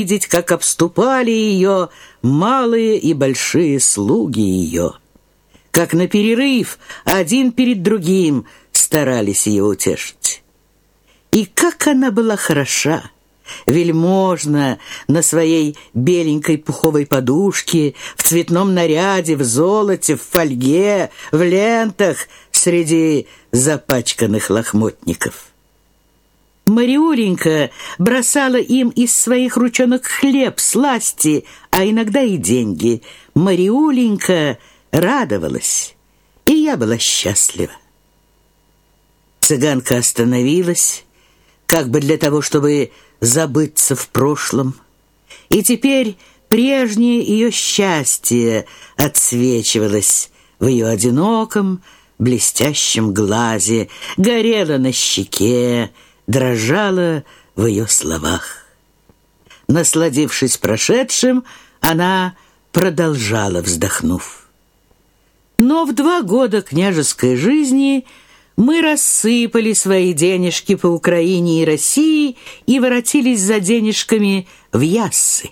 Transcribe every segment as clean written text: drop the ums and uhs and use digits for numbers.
видеть, как обступали ее малые и большие слуги ее, как на перерыв один перед другим старались ее утешить. И как она была хороша, вельможна на своей беленькой пуховой подушке, в цветном наряде, в золоте, в фольге, в лентах, среди запачканных лохмотников. Мариуленька бросала им из своих ручонок хлеб, сласти, а иногда и деньги. Мариуленька радовалась, и я была счастлива. Цыганка остановилась, как бы для того, чтобы забыться в прошлом. И теперь прежнее ее счастье отсвечивалось в ее одиноком, блестящем глазе, горело на щеке, дрожало в ее словах. Насладившись прошедшим, она продолжала, вздохнув. Но в 2 года княжеской жизни мы рассыпали свои денежки по Украине и России и воротились за денежками в Яссы.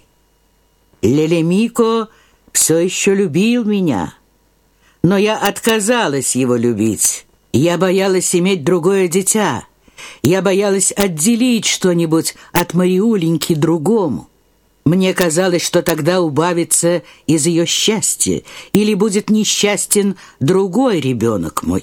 Лелемико все еще любил меня, но я отказалась его любить. Я боялась иметь другое дитя. Я боялась отделить что-нибудь от Мариуленьки другому. Мне казалось, что тогда убавится из ее счастья, или будет несчастен другой ребенок мой.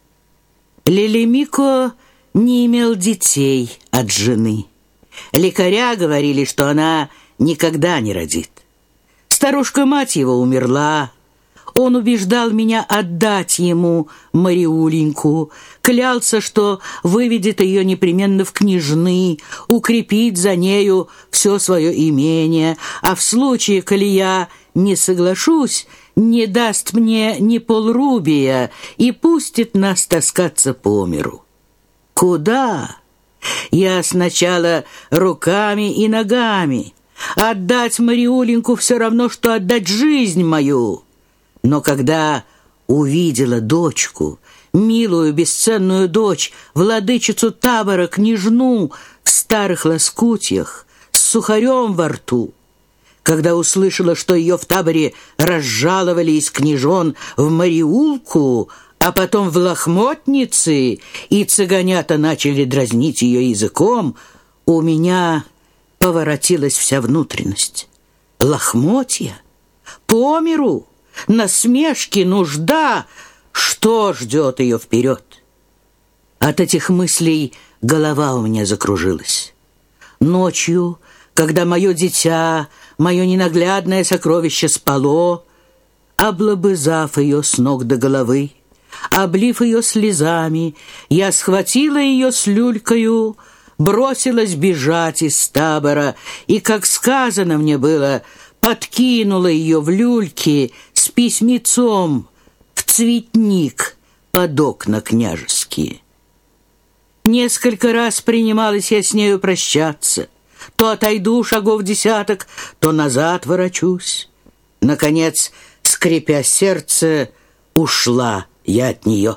Лелемико не имел детей от жены. Лекаря говорили, что она никогда не родит. Старушка-мать его умерла. Он убеждал меня отдать ему Мариуленьку, клялся, что выведет ее непременно в княжны, укрепит за нею все свое имение, а в случае, коли я не соглашусь, не даст мне ни полрубия и пустит нас таскаться по миру. Куда? Я сначала руками и ногами. Отдать Мариуленьку все равно, что отдать жизнь мою. Но когда увидела дочку, милую бесценную дочь, владычицу табора, княжну в старых лоскутьях, с сухарем во рту, когда услышала, что ее в таборе разжаловали из княжон в Мариулку, а потом в лохмотницы, и цыганята начали дразнить ее языком, у меня поворотилась вся внутренность. Лохмотья? По миру? Насмешки, нужда? Что ждет ее вперед? От этих мыслей голова у меня закружилась. Ночью, когда мое дитя, мое ненаглядное сокровище спало, облобызав ее с ног до головы, облив ее слезами, я схватила ее с люлькою, бросилась бежать из табора и, как сказано мне было, подкинула ее в люльке с письмецом в цветник под окна княжеские. Несколько раз принималась я с нею прощаться. То отойду шагов 10, то назад ворочусь. Наконец, скрипя сердце, ушла я от нее.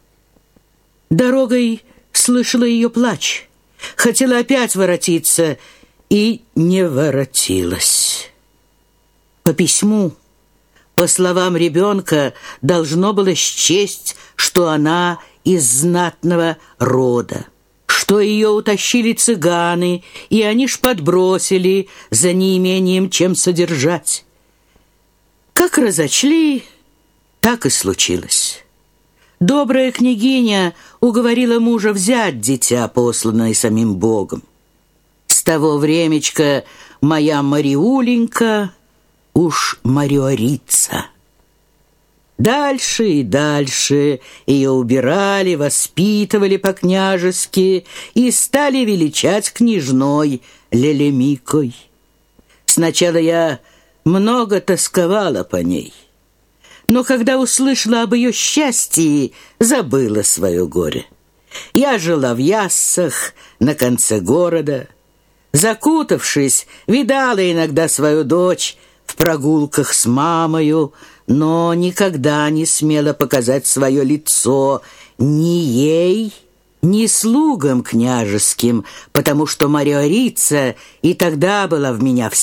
Дорогой слышала ее плач. Хотела опять воротиться и не воротилась. По письму, по словам ребенка, должно было счесть, что она из знатного рода, что ее утащили цыганы, и они ж подбросили за неимением чем содержать. Как разочли, так и случилось. Добрая княгиня уговорила мужа взять дитя, посланное самим Богом. С того времечка моя Мариуленька уж Мариорица. Дальше и дальше ее убирали, воспитывали по-княжески и стали величать княжной Лелемикой. Сначала я много тосковала по ней, но когда услышала об ее счастье, забыла свое горе. Я жила в Яссах на конце города. Закутавшись, видала иногда свою дочь в прогулках с мамою, но никогда не смела показать свое лицо ни ей, ни слугам княжеским, потому что Мариорица и тогда была в меня вся